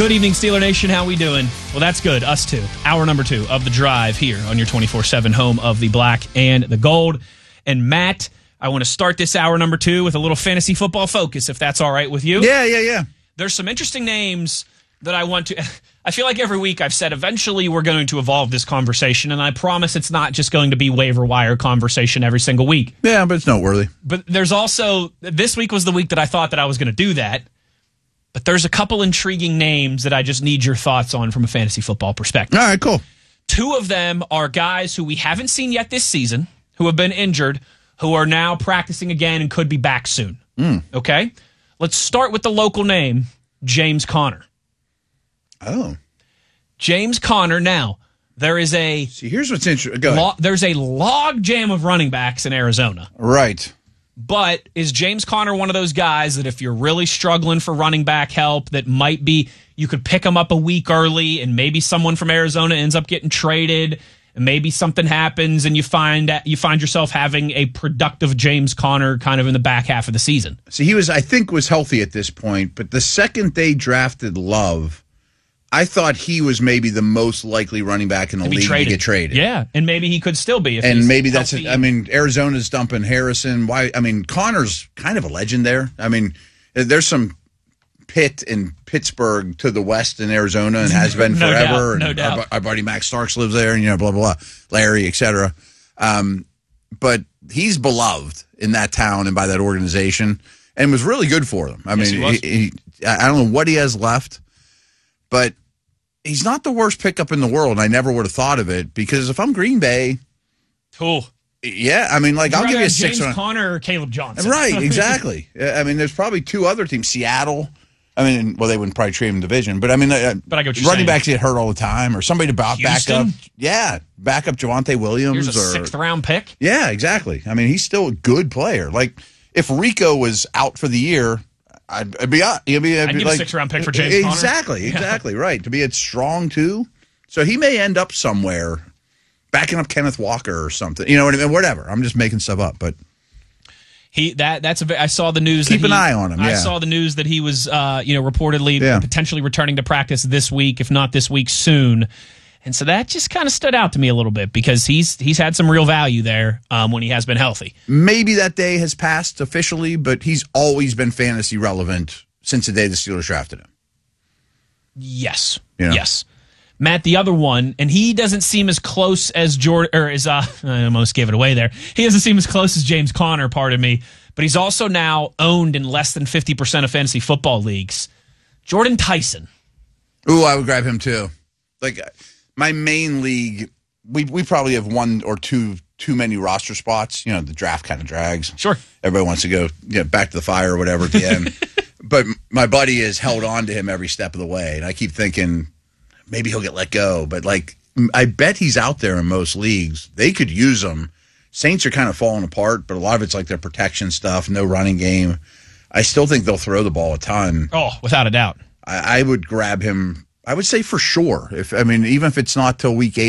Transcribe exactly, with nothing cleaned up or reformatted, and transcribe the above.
Good evening, Steeler Nation. How we doing? Well, that's good. Us too. Hour number two of The Drive here on your twenty-four seven home of the black and the gold. And Matt, I want to start this hour number two with a little fantasy football focus, if that's all right with you. Yeah, yeah, yeah. There's some interesting names that I want to... I feel like every week I've said eventually we're going to evolve this conversation, and I promise it's not just going to be waiver wire conversation every single week. Yeah, but it's noteworthy. But there's also... This week was the week that I thought that I was going to do that. But there's a couple intriguing names that I just need your thoughts on from a fantasy football perspective. All right, cool. Two of them are guys who we haven't seen yet this season, who have been injured, who are now practicing again and could be back soon. Mm. Okay? Let's start with the local name, James Conner. Oh. James Conner. Now, there is a... See, here's what's interesting. Go ahead. Lo- there's a log jam of running backs in Arizona. Right. But is James Conner one of those guys that if you're really struggling for running back help, that might be, you could pick him up a week early and maybe someone from Arizona ends up getting traded and maybe something happens and you find you find yourself having a productive James Conner kind of in the back half of the season? See, he was, I think, was healthy at this point, but the second they drafted Love, I thought he was maybe the most likely running back in the league to get traded. Yeah, and maybe he could still be. If and he's maybe that's healthy. it. I mean, Arizona's dumping Harrison. Why? I mean, Connor's kind of a legend there. I mean, there's some Pitt in Pittsburgh to the west in Arizona and has been No forever. doubt, no and doubt. Our, our buddy Max Starks lives there, and you know, blah blah blah, Larry, et cetera. Um, but he's beloved in that town and by that organization, and was really good for them. I Yes, mean, he was. he, he, I don't know what he has left, but he's not the worst pickup in the world. I never would have thought of it because if I'm Green Bay, Cool. yeah, I mean, like Would I'll rather give you a have six. James on, Conner or Caleb Johnson. right, exactly. I mean, there's probably two other teams. Seattle. I mean, well, they wouldn't probably trade him division, but I mean, uh, But I get what you're running saying. backs get hurt all the time, or somebody to back back up. Houston? Yeah, back up Javonte Williams Here's a or sixth round pick. yeah, exactly. I mean, he's still a good player. Like if Rico was out for the year, I'd, I'd be out. I'd be, I'd I'd be give a like, sixth-round pick for James Conner. Exactly, exactly, right. To be at strong too, so he may end up somewhere, backing up Kenneth Walker or something. You know what I mean? Whatever. I'm just making stuff up, but He that that's a ve- I saw the news. Keep that an he, eye on him, I yeah. saw the news that he was, uh, you know, reportedly Yeah. potentially returning to practice this week, if not this week, soon. And so that just kind of stood out to me a little bit because he's he's had some real value there um, when he has been healthy. maybe that day has passed officially, but he's always been fantasy relevant since the day the Steelers drafted him. Yes, Yeah. yes. Matt, the other one, and he doesn't seem as close as Jordan, or as uh, I almost gave it away there. He doesn't seem as close as James Conner, pardon me, but he's also now owned in less than fifty percent of fantasy football leagues. Jordan Tyson. Ooh, I would grab him too. Like my main league, we we probably have one or two too many roster spots. You know, the draft kind of drags. Sure. Everybody wants to go you know, back to the fire or whatever at the end. But my buddy has held on to him every step of the way, and I keep thinking maybe he'll get let go. But like, I bet he's out there in most leagues. They could use him. Saints are kind of falling apart, but a lot of it's like their protection stuff, no running game. I still think they'll throw the ball a ton. Oh, without a doubt. I, I would grab him. I would say for sure. If I mean, even if it's not till week eight